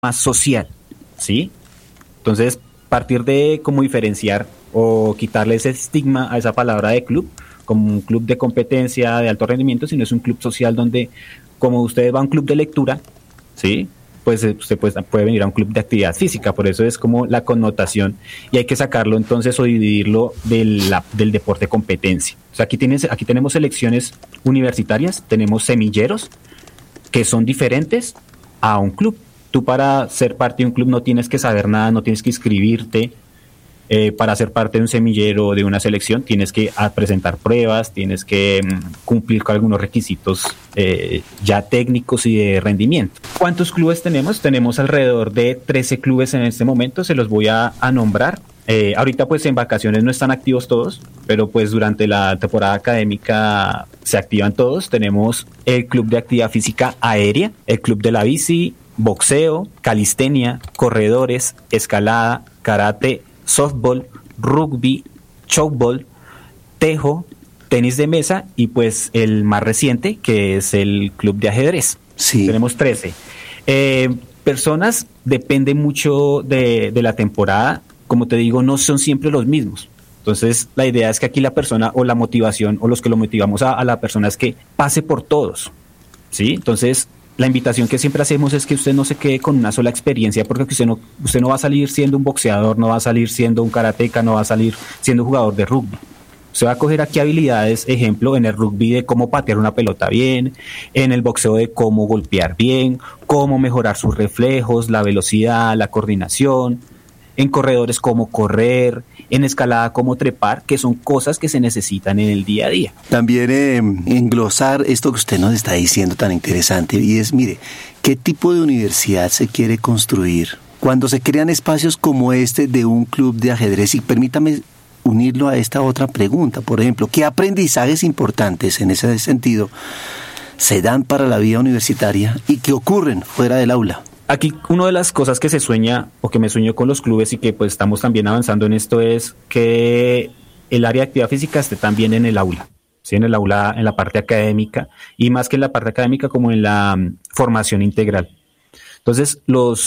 más social, ¿sí? Entonces, partir de cómo diferenciar o quitarle ese estigma a esa palabra de club, como un club de competencia de alto rendimiento, sino es un club social donde, como usted va a un club de lectura, ¿sí? Pues usted puede venir a un club de actividad física, por eso es como la connotación y hay que sacarlo entonces o dividirlo del deporte competencia. O sea, aquí tenemos selecciones universitarias, tenemos semilleros que son diferentes a un club. Tú para ser parte de un club no tienes que saber nada, no tienes que inscribirte. Para ser parte de un semillero o de una selección tienes que presentar pruebas, tienes que cumplir con algunos requisitos ya técnicos y de rendimiento. ¿Cuántos clubes tenemos? Tenemos alrededor de 13 clubes en este momento, se los voy a nombrar. Ahorita pues en vacaciones no están activos todos, pero pues durante la temporada académica se activan todos. Tenemos el Club de Actividad Física Aérea, el Club de la Bici, boxeo, calistenia, corredores, escalada, karate, softball, rugby, chokeball, tejo, tenis de mesa y pues el más reciente que es el club de ajedrez. Sí. Tenemos 13. Personas, depende mucho de la temporada, como te digo, no son siempre los mismos. Entonces la idea es que aquí la persona o la motivación o los que lo motivamos a la persona es que pase por todos, ¿sí? Entonces la invitación que siempre hacemos es que usted no se quede con una sola experiencia, porque usted no va a salir siendo un boxeador, no va a salir siendo un karateca, no va a salir siendo un jugador de rugby. Usted va a coger aquí habilidades, ejemplo, en el rugby de cómo patear una pelota bien, en el boxeo de cómo golpear bien, cómo mejorar sus reflejos, la velocidad, la coordinación, en corredores cómo correr, en escalada cómo trepar, que son cosas que se necesitan en el día a día. También englosar esto que usted nos está diciendo tan interesante, y es, mire, ¿qué tipo de universidad se quiere construir cuando se crean espacios como este de un club de ajedrez? Y permítame unirlo a esta otra pregunta, por ejemplo, ¿qué aprendizajes importantes en ese sentido se dan para la vida universitaria y qué ocurren fuera del aula? Aquí una de las cosas que se sueña o que me sueño con los clubes y que pues estamos también avanzando en esto es que el área de actividad física esté también en el aula, ¿sí? En el aula, en la parte académica y más que en la parte académica como en la formación integral. Entonces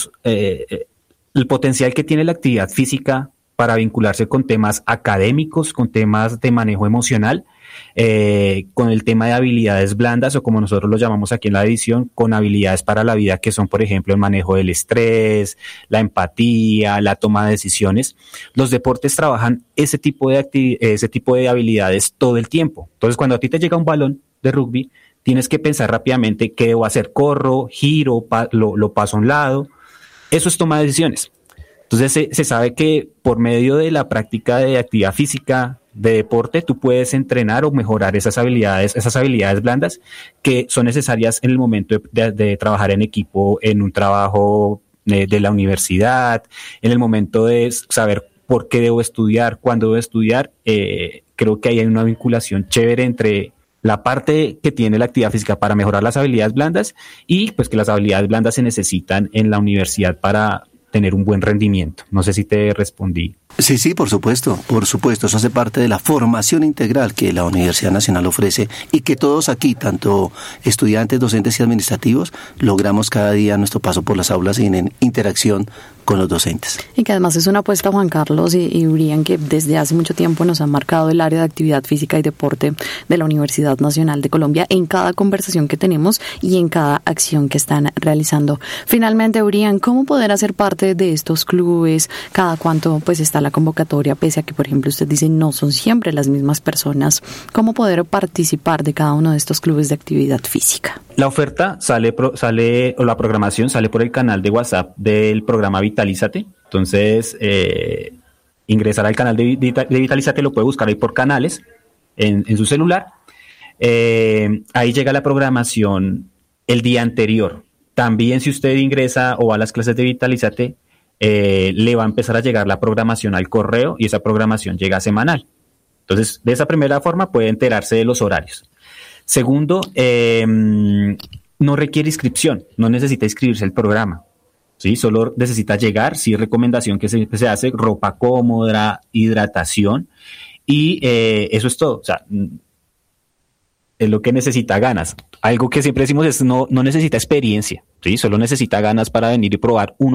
el potencial que tiene la actividad física para vincularse con temas académicos, con temas de manejo emocional, con el tema de habilidades blandas o como nosotros lo llamamos aquí en la división, con habilidades para la vida que son, por ejemplo, el manejo del estrés, la empatía, la toma de decisiones. Los deportes trabajan ese tipo de habilidades todo el tiempo. Entonces, cuando a ti te llega un balón de rugby, tienes que pensar rápidamente qué debo hacer, corro, giro, lo paso a un lado. Eso es toma de decisiones. Entonces se sabe que por medio de la práctica de actividad física, de deporte, tú puedes entrenar o mejorar esas habilidades blandas que son necesarias en el momento de trabajar en equipo, en un trabajo de la universidad, en el momento de saber por qué debo estudiar, cuándo debo estudiar. Creo que ahí hay una vinculación chévere entre la parte que tiene la actividad física para mejorar las habilidades blandas y pues que las habilidades blandas se necesitan en la universidad para tener un buen rendimiento. No sé si te respondí. Sí, por supuesto. Eso hace parte de la formación integral que la Universidad Nacional ofrece y que todos aquí, tanto estudiantes, docentes y administrativos, logramos cada día nuestro paso por las aulas y en interacción con los docentes. Y que además es una apuesta, Juan Carlos y Brian, que desde hace mucho tiempo nos han marcado el área de actividad física y deporte de la Universidad Nacional de Colombia en cada conversación que tenemos y en cada acción que están realizando. Finalmente, Brian, ¿cómo poder hacer parte de estos clubes? ¿Cada cuánto pues está la convocatoria? Pese a que, por ejemplo, usted dice no son siempre las mismas personas. ¿Cómo poder participar de cada uno de estos clubes de actividad física? La oferta o la programación sale por el canal de WhatsApp del programa Vitalízate. Entonces, ingresar al canal de Vitalízate, lo puede buscar ahí por canales en su celular. Ahí llega la programación el día anterior. También si usted ingresa o va a las clases de Vitalízate, le va a empezar a llegar la programación al correo y esa programación llega semanal. Entonces, de esa primera forma puede enterarse de los horarios. Segundo, no requiere inscripción, no necesita inscribirse al programa, ¿sí? Solo necesita llegar, sí, recomendación que se hace, ropa cómoda, hidratación y eso es todo. O sea, es lo que necesita ganas. Algo que siempre decimos es no necesita experiencia, ¿sí? Solo necesita ganas para venir y probar uno